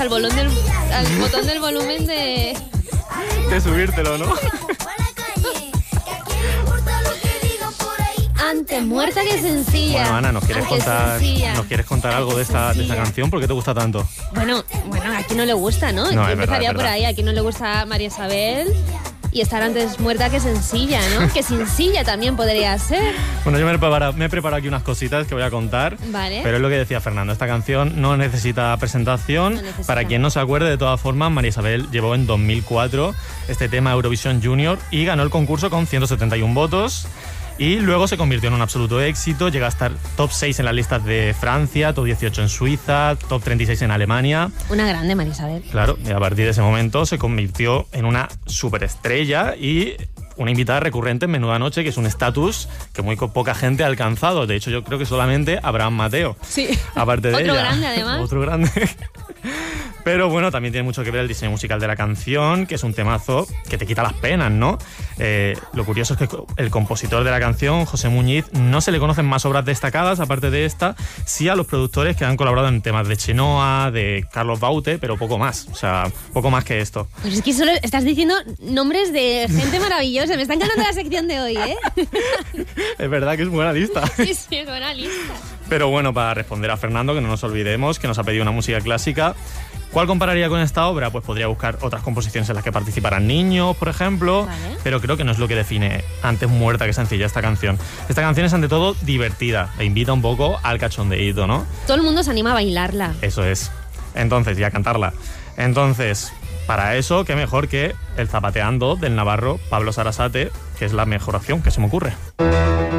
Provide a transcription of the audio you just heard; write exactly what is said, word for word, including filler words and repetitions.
al, bolón del, al botón del volumen de... De subírtelo, ¿no? Antes muerta que sencilla. Bueno, Ana, ¿nos quieres Antes contar, sencilla. ¿nos quieres contar algo de esta, de esta canción? ¿Por qué te gusta tanto? Bueno, bueno, a quien no le gusta, ¿no? No, Yo es verdad, empezaría es por verdad. ahí, a quien no le gusta María Isabel y estar antes muerta que sencilla, ¿no? Que sencilla también podría ser. Bueno, yo me he, preparado, me he preparado aquí unas cositas que voy a contar. Vale. Pero es lo que decía Fernando, esta canción no necesita presentación. No necesita. Para quien no se acuerde, de todas formas, María Isabel llevó en dos mil cuatro este tema a Eurovisión Junior y ganó el concurso con ciento setenta y uno votos. Y luego se convirtió en un absoluto éxito, llega a estar top seis en las listas de Francia, top dieciocho en Suiza, top treinta y seis en Alemania. Una grande María Isabel. Claro, y a partir de ese momento se convirtió en una superestrella y una invitada recurrente en Menuda Noche, que es un estatus que muy poca gente ha alcanzado. De hecho, yo creo que solamente Abraham Mateo. Sí. Aparte de Otro ella. grande, además. Otro grande. Pero bueno, también tiene mucho que ver el diseño musical de la canción, que es un temazo que te quita las penas, ¿no? Eh, lo curioso es que el compositor de la canción, José Muñiz, no se le conocen más obras destacadas, aparte de esta, sí a los productores que han colaborado en temas de Chenoa, de Carlos Baute, pero poco más, o sea, poco más que esto. Pues es que solo estás diciendo nombres de gente maravillosa. Me está encantando la sección de hoy, ¿eh? Es verdad que es buena lista. Sí, sí, es buena lista. Pero bueno, para responder a Fernando, que no nos olvidemos, que nos ha pedido una música clásica, ¿cuál compararía con esta obra? Pues podría buscar otras composiciones en las que participaran niños, por ejemplo, Vale. pero creo que no es lo que define antes muerta que sencilla esta canción. Esta canción es ante todo divertida e invita un poco al cachondeíto, ¿no? Todo el mundo se anima a bailarla. Eso es. Entonces, y a cantarla. Entonces, para eso, qué mejor que el Zapateando del navarro Pablo Sarasate, que es la mejor opción que se me ocurre.